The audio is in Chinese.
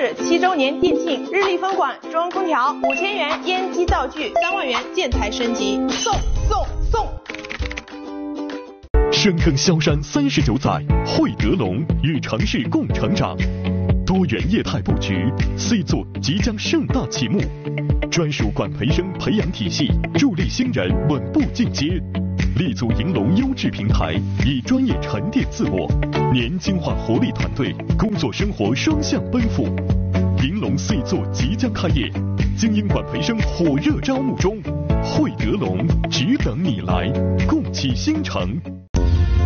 市7周年店庆，日立分馆中央空调5000元，烟机灶具3万元建材升级，送！ 深耕萧山39载，汇德龙与城市共成长。多元业态布局 ，C 座即将盛大启幕，专属管培生培养体系助力新人稳步进阶，立足银龙优质平台，以专业沉淀自我，年轻化活力团队，工作生活双向奔赴。银龙 C 座即将开业，精英管培生火热招募中，汇德龙只等你来，共启新城。